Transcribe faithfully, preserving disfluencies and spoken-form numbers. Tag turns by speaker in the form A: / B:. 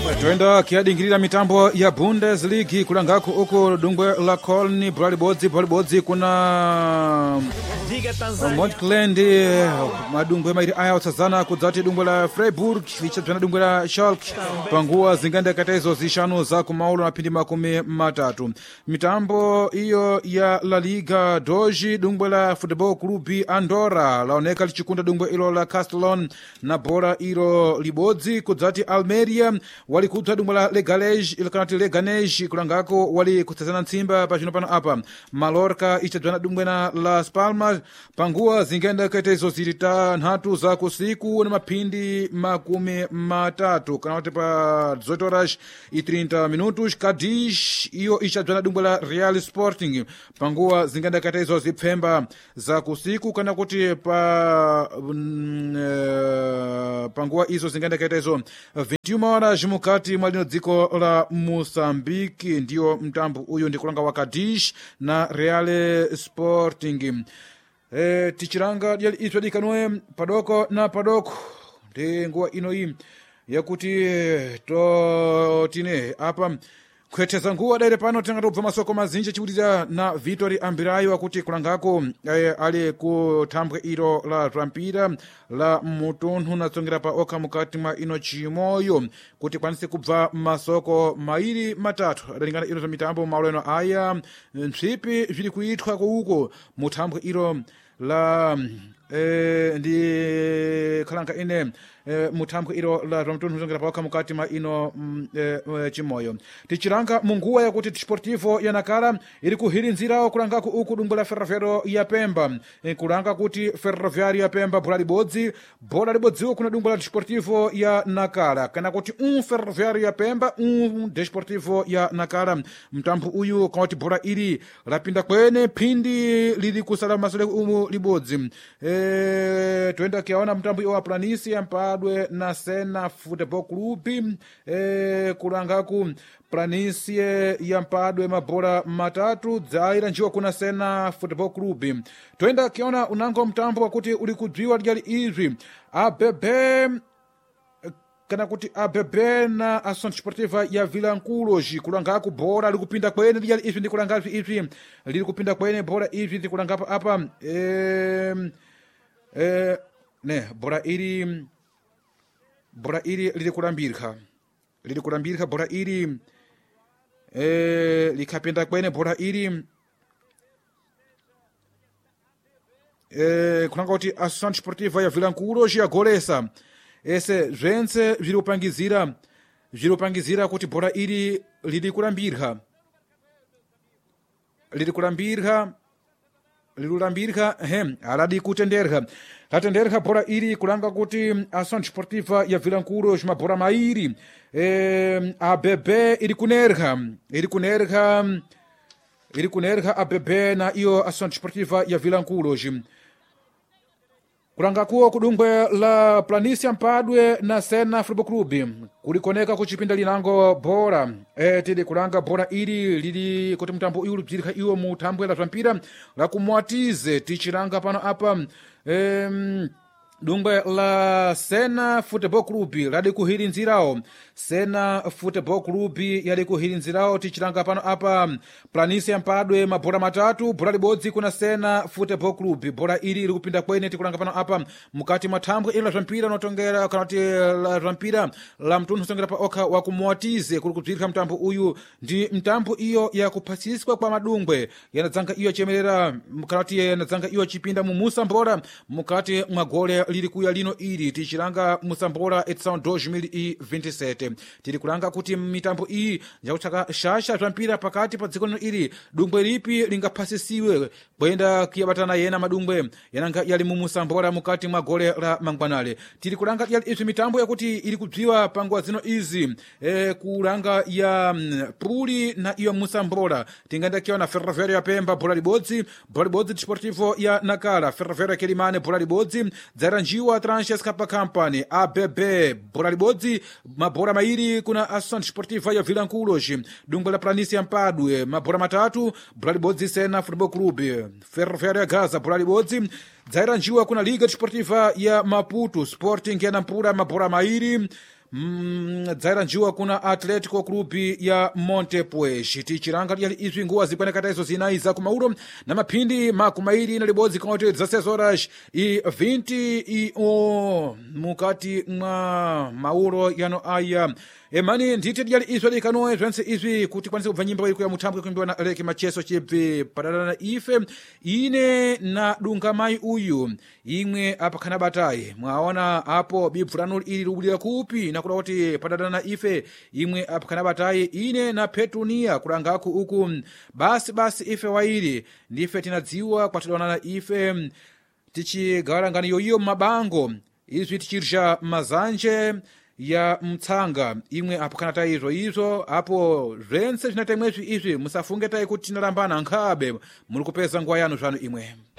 A: Toenda kiadingirira mitambo ya Bundesliga kulangako uko dungwe la Köln Bralibodzi Bralibodzi kuna Montclair madungwe mairi aya utsazana kudzati dungwe la Freiburg lichadzana dungwe la Schalke panguwa zinganda katezo zishanu za kumaulo na pindi makumi matatu. Mitambo iyo ya La Liga doji dungwe la Football Club Andorra laoneka lichikunda dungwe ilo la Castellon na bora ilo libodzi kudzati Almeria wali kutsa dungwe la Leganés ilkanati Leganés kulangako wali kutsazana nsimba pachino pano apa. Mallorca ichadzana dungwe na Las Palmas panguwa zingenda katezo zilita nhatu za kusiku na mapindi makumi matatu kanawate pa dezoito horas e trinta minutos. Cadiz iyo ichadzana dungwe la Real Sporting panguwa zingenda katezo zipfemba za kusiku kana kuti pa mm, uh, panguwa izo zingenda katezo vinte e uma horas mukati mwa lino dziko la Moçambique. Ndiyo mtambo uyu ndikulanga wa Cadiz na Real Sporting. E, tichiranga dyali itwa dikanwe padoko na padoko ndi nguwa ino iyi yakuti to tine apa kweteza nguwa daire pano tengata ubva masoko mazinji chiwuliza na Vitori Ambirayo akuti kulangako e, ali ku thambwe ilo la rampira la mutunhu natsongera pa oka mukati mwa ino chimoyo kuti kwanise kubva masoko mairi matatu adalingana ilo za mitambo mauleno aya msipi vili kuitwa kuuko muthambwe ilo la eh, ndi khalanka ine eh, muthambwe ilo la ramtunhu zongera paoka mukati ma ino mm, eh, chimoyo tichiranga munguwa yakuti Desportivo ya Nakala iri kuhirinzirawo kulangako uku dungwe la Ferroviário ya Pemba e, kulanga kuti Ferroviário ya Pemba bhola libodzi bhola libodziwo kuna dungwe la Desportivo ya Nakala kana kuti um Ferroviário ya Pemba um Desportivo ya Nakala. Mtambo uyu kuti bhola ili lapinda kwene phindi lili kusala masole umu libodzi e, toenda kiaona mtambo iwa Planícia mpadwe na Sena Football Club e, kulangaku Planícia ya mpadwe mabora matatu dzaira njiwa kuna Sena Football Club. Toenda kiona unango mtambo wakuti uli kudziwa lyali izvi A B B kana kuti A B B na Ação Desportiva ya Vilanculos kulangaku bora likupinda kwene lyali izvi ndikulangavi izvi lili kupinda kwene bora izvi ndikulangapa apa e, e, ne bora ili bora ili lili kulambirika lili kulambirika bora ili e, likapinda kwene bora ili e, kulanga kuti Ação Desportiva ya Vilanculos yagolesa ese zvense zvirupangizira zvirupangizira kuti bora ili lili kulambirika lili kulambirika lilulambirika he aladi kutenderka latenderka bora ili kulanga kuti Ação Desportiva ya Vilanculos mabora mairi e, A B B ili kunerka ili kunerka ili kunerka A B B na iyo Ação Desportiva ya Vilanculos kulanga kuo kudungwe la Planícia mpadwe na Sena Football Club kulikoneka kuchipinda linango bora e, tili kulanga bora ili lili kuti mtambo uyu lipzirika iwo mutambwe la rampira la kumwatize tichiranga pano apa e, dungwe la Sena Football Club ladi kuhirinzirawo Sena Football Club yali kuhirinzirawo tichiranga pano apa Planícia mpadwe mabora matatu bora libodzi kuna Sena Football Club. Bora ili likupinda kwene tikulanga pano apa mukati mathambwe ili la rampira notongera kanati la rampira la mtunhu tongera pa oka wa kumwatize kuli kubzirika mtambo uyu ndi mtambo iyo ya kupasiswa kwa madungwe yanadzanga iyo chemerera kanati yanadzanga iyo chipinda mu Musambora mukati mwagole lili kuya lino ili tichiranga Musambora edição dois mil e vinte e sete tiri kulanga kuti mitambo iyi njakutaka shasha rampira pakati pa dziko lino ili dungwe lipi lingapasisiwe kwenda kiyabatana yena madungwe yananga yali mu Musambora mukati mwa gole la mangwanale. Tiri kulanga yali isu mitambo yakuti ili kudziwa pangwa zino izi e, kulanga ya Puli na iyo Musambora tinganda kiona Ferroviário ya Pemba bora libodzi bora libodzi Desportivo ya Nakala Ferroviário ya Kilimane bora libodzi dzaranjiwa Tranches Kapa Company A B B bora libodzi mabora mairi kuna Ação Desportiva ya Vilanculos dungwe la Planícia mpadwe mabora matatu bora libodzi Sena Football Club Ferroviário ya Gaza bora libodzi dzaira njiwa kuna Liga Desportiva ya Maputo Sporting ya Nampula mabora mairi mm, dzaira njuwa kuna Atletico Club ya Montepuez tichiranga lyali izwi nguwa zikwanekata izo zinayi za kumauro na maphindi makumairi na libodzi kaoti dezasseis horas e vinte e um mukati mwa mauro yano aya emani nditi lyali izwi alikanoe zvense izwi kuti kwanise kubva nyimbo ikuya muthambwe kuimbiwa na Aleki Macheso chibvi padala na ife ine na dunga mai uyu imwe apakhana batayi mwaona apo bibvu lanu ili lubulira kupi nakuda kuti padala na ife imwe apakhana batayi ine na Petunia kulangaku uku basi basi ife waili ndife tinadziwa kwatidwana na ife tichigawala ngani yoyiyo mabango izwi tichirisha mazanje ya mtsanga imwe apakhana tayi izo izo apo zvense zvinatemwezvi izvi musafunge tayi kuti tinalambana nkhabe muri kupeza nguwa yanu zvanu imwe